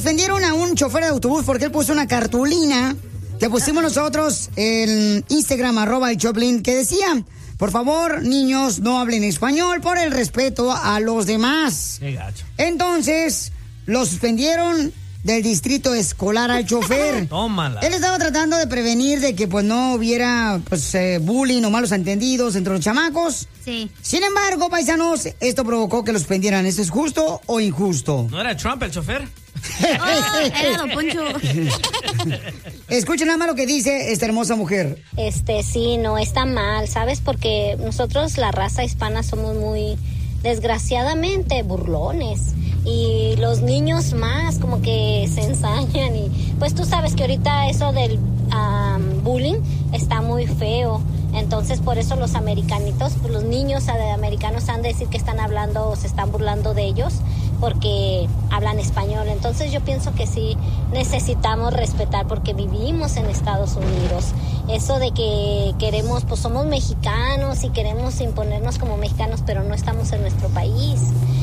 Suspendieron a un chofer de autobús porque él puso una cartulina que pusimos nosotros en Instagram, @el_Choplin, que decía: por favor, niños, no hablen español por el respeto a los demás. Qué gacho. Entonces, lo suspendieron del distrito escolar al chofer. Tómala. Él estaba tratando de prevenir de que pues no hubiera pues bullying o malos entendidos entre los chamacos. Sí. Sin embargo, paisanos, esto provocó que los suspendieran. ¿Esto es justo o injusto? ¿No era Trump el chofer? Era Don Poncho. Escuchen nada más lo que dice esta hermosa mujer. Sí, no está mal, ¿sabes? Porque nosotros, la raza hispana, somos muy, desgraciadamente, burlones. Y los niños más como que se ensañan. Y pues tú sabes que ahorita eso del bullying está muy feo. Entonces por eso los americanitos, pues los niños americanos han de decir que están hablando o se están burlando de ellos porque hablan español. Entonces yo pienso que sí necesitamos respetar porque vivimos en Estados Unidos. Eso de que queremos, pues somos mexicanos y queremos imponernos como mexicanos, pero no estamos en nuestro país.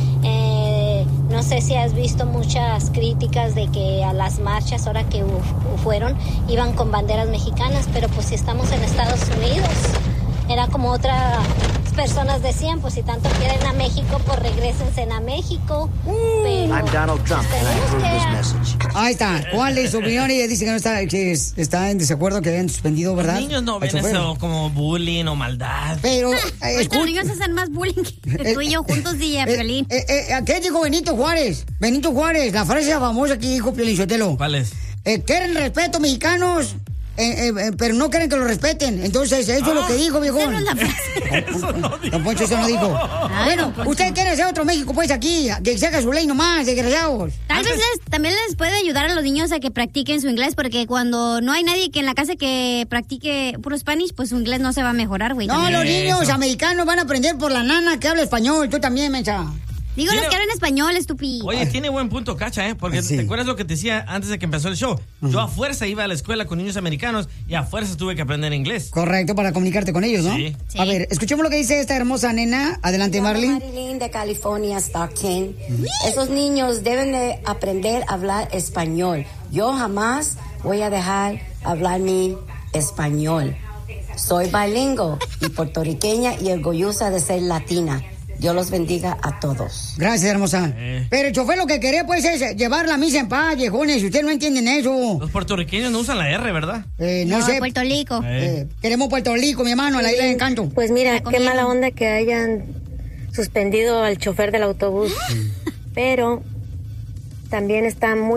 No sé si has visto muchas críticas de que a las marchas ahora que fueron iban con banderas mexicanas, pero pues si estamos en Estados Unidos, era como otras personas decían, pues si tanto quieren a México, pues regrésense a México. Pero I'm Donald Trump and I approve this message. Ahí está. ¿Cuál es su opinión? Ella dice que no está en desacuerdo que hayan suspendido, ¿verdad? Los niños no ven eso como bullying o maldad. Pero los niños hacen más bullying que tú y yo juntos, DJ Piolín. ¿Qué dijo Benito Juárez? Benito Juárez, la frase famosa que dijo Piolín Sotelo. ¿Cuál es? Quieren respeto mexicanos, pero no quieren que lo respeten. Entonces, eso es lo que dijo, viejo. Esa no es la frase. Don Poncho, eso no dijo. Bueno, usted quiere hacer otro México, pues, aquí, que se haga su ley nomás, desgraciados. Tal vez también les puede ayudar a los niños a que practiquen su inglés, porque cuando no hay nadie que en la casa que practique puro Spanish, pues su inglés no se va a mejorar, güey. No, también. los niños americanos van a aprender por la nana que habla español. Tú también, mensa. Digo los que hablan español, estúpido. Oye, tiene buen punto, Cacha, porque Sí. ¿te acuerdas lo que te decía antes de que empezó el show? Yo a fuerza iba a la escuela con niños americanos y a fuerza tuve que aprender inglés. Correcto, para comunicarte con ellos, ¿no? Sí. A ver, escuchemos lo que dice esta hermosa nena. Adelante, Marlene. Marilyn de California, Stockton. Esos niños deben de aprender a hablar español. Yo jamás voy a dejar hablar mi español. Soy bilingüe y puertorriqueña y orgullosa de ser latina. Dios los bendiga a todos. Gracias, hermosa. Pero el chofer lo que quería, pues, es llevar la misa en paz, viejones. Ustedes no entienden eso. Los puertorriqueños no usan la R, ¿verdad? No sé. Puerto Rico. Queremos Puerto Rico, mi hermano, a la isla de Encanto. Pues mira, qué mala onda que hayan suspendido al chofer del autobús. Pero también está muy